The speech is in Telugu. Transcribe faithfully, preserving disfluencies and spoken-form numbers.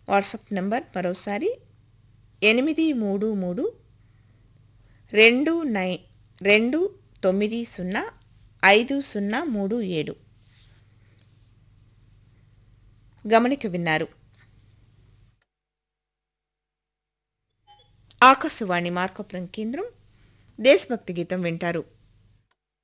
వాట్సాప్ నంబర్ మరోసారి ఎనిమిది మూడు మూడు రెండు నై రెండు తొమ్మిది సున్నా ఐదు సున్నా మూడు ఏడు. గమనిక విన్నారు. ఆకాశవాణి మార్కాపురం కేంద్రం దేశభక్తి గీతం వింటారు.